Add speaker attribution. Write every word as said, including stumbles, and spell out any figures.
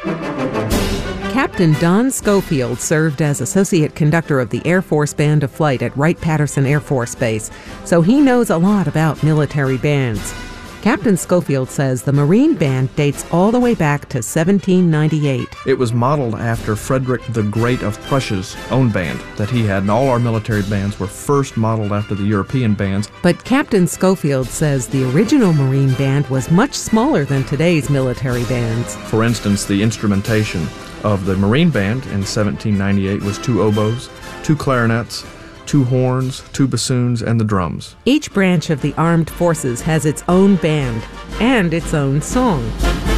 Speaker 1: Captain Don Schofield served as associate conductor of the Air Force Band of Flight at Wright-Patterson Air Force Base, so he knows a lot about military bands. Captain Schofield says the Marine Band dates all the way back to seventeen ninety-eight.
Speaker 2: It was modeled after Frederick the Great of Prussia's own band that he had, and all our military bands were first modeled after the European bands.
Speaker 1: But Captain Schofield says the original Marine Band was much smaller than today's military bands.
Speaker 2: For instance, the instrumentation of the Marine Band in seventeen ninety-eight was two oboes, two clarinets, two horns, two bassoons, and the drums.
Speaker 1: Each branch of the armed forces has its own band and its own song.